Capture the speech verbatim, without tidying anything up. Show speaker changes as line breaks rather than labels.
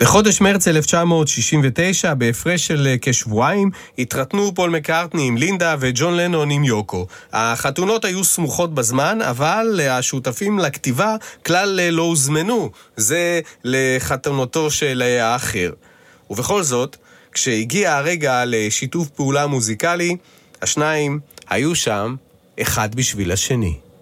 בחודש מרץ אלף תשע מאות שישים ותשע, בהפרש של כשבועיים, התרתנו פול מקארטני עם לינדה וג'ון לנון עם יוקו. החתונות היו סמוכות בזמן, אבל השותפים לכתיבה כלל לא הוזמנו, זה לחתונתו של האחר. ובכל זאת, כשהגיע הרגע לשיתוף פעולה מוזיקלי, השניים היו שם אחד בשביל השני.